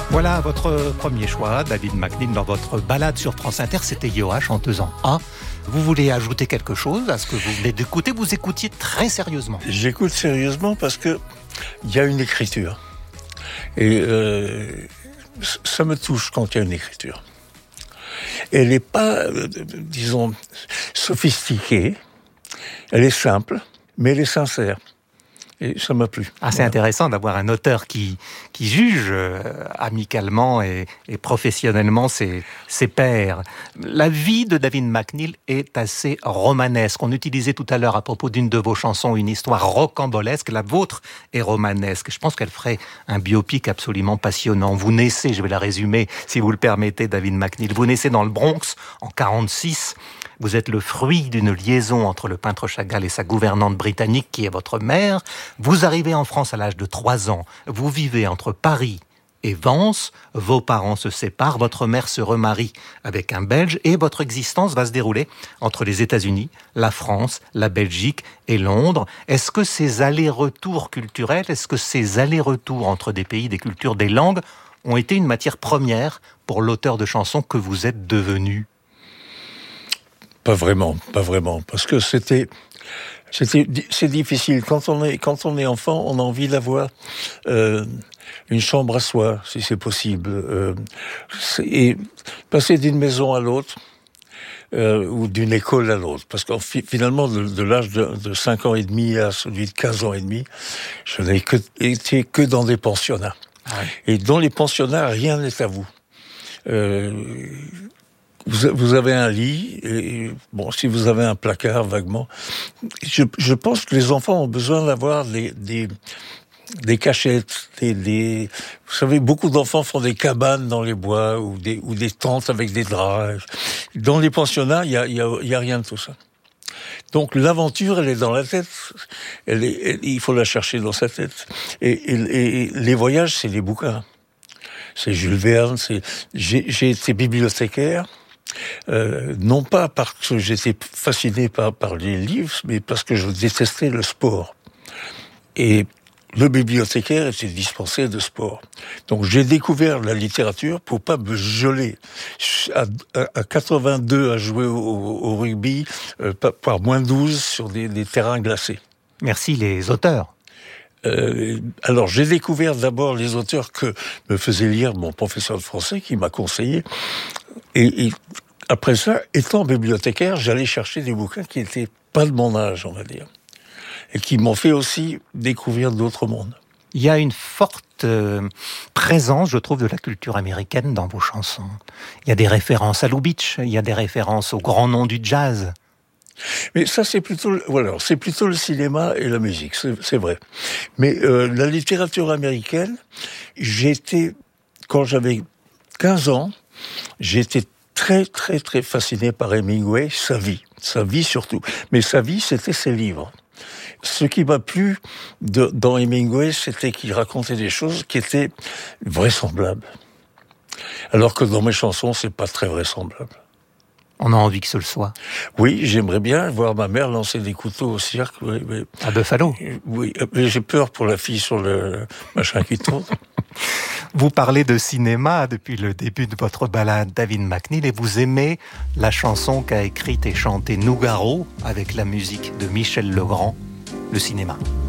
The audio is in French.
Voilà votre premier choix, David McNeil, dans votre balade sur France Inter, c'était Yoa, chanteuse en A. Vous voulez ajouter quelque chose à ce que vous venez d'écouter? Vous écoutiez très sérieusement. J'écoute sérieusement parce que il y a une écriture. Et ça me touche quand il y a une écriture. Elle n'est pas, disons, sophistiquée. Elle est simple, mais elle est sincère. Et ça m'a plu. Ah, c'est intéressant d'avoir un auteur qui juge amicalement et professionnellement ses pairs. La vie de David McNeil est assez romanesque. On utilisait tout à l'heure à propos d'une de vos chansons une histoire rocambolesque. La vôtre est romanesque. Je pense qu'elle ferait un biopic absolument passionnant. Vous naissez, je vais la résumer si vous le permettez, David McNeil. Vous naissez dans le Bronx en 1946. Vous êtes le fruit d'une liaison entre le peintre Chagall et sa gouvernante britannique qui est votre mère. Vous arrivez en France à l'âge de 3 ans. Vous vivez entre Paris et Vence. Vos parents se séparent. Votre mère se remarie avec un Belge et votre existence va se dérouler entre les États-Unis, la France, la Belgique et Londres. Est-ce que ces allers-retours culturels, est-ce que ces allers-retours entre des pays, des cultures, des langues ont été une matière première pour l'auteur de chansons que vous êtes devenu ? Pas vraiment, parce que c'est difficile. Quand on est enfant, on a envie d'avoir une chambre à soi, si c'est possible, et passer d'une maison à l'autre. Ou d'une école à l'autre. Parce que finalement, de l'âge de 5 ans et demi à celui de 15 ans et demi, je n'ai été que dans des pensionnats. Ah oui. Et dans les pensionnats, rien n'est à vous. Vous avez un lit, et bon, si vous avez un placard vaguement, je pense que les enfants ont besoin d'avoir des cachettes, vous savez, beaucoup d'enfants font des cabanes dans les bois ou des tentes avec des draps. Dans les pensionnats, il y a rien de tout ça. Donc l'aventure, elle est dans la tête. Il faut la chercher dans sa tête. Et les voyages, c'est les bouquins. C'est Jules Verne. J'ai été bibliothécaire. Non pas parce que j'étais fasciné par les livres, mais parce que je détestais le sport. Et le bibliothécaire était dispensé de sport. Donc j'ai découvert la littérature pour pas me geler. À 82 à jouer au rugby par moins 12 sur des terrains glacés. Merci les auteurs. Alors j'ai découvert d'abord les auteurs que me faisait lire mon professeur de français qui m'a conseillé. Et après ça, étant bibliothécaire, j'allais chercher des bouquins qui étaient pas de mon âge, on va dire. Et qui m'ont fait aussi découvrir d'autres mondes. Il y a une forte présence, je trouve, de la culture américaine dans vos chansons. Il y a des références à Lou Beach, il y a des références aux grands noms du jazz. Mais ça, c'est plutôt le cinéma et la musique, c'est vrai. Mais la littérature américaine, quand j'avais 15 ans, j'étais très, très, très fasciné par Hemingway, sa vie surtout. Mais sa vie, c'était ses livres. Ce qui m'a plu dans Hemingway, c'était qu'il racontait des choses qui étaient vraisemblables. Alors que dans mes chansons, c'est pas très vraisemblable. On a envie que ce le soit. Oui, j'aimerais bien voir ma mère lancer des couteaux au cirque. Oui. À Buffalo. Oui, mais j'ai peur pour la fille sur le machin qui tourne. Vous parlez de cinéma depuis le début de votre balade, David McNeil, et vous aimez la chanson qu'a écrite et chantée Nougaro avec la musique de Michel Legrand, le cinéma.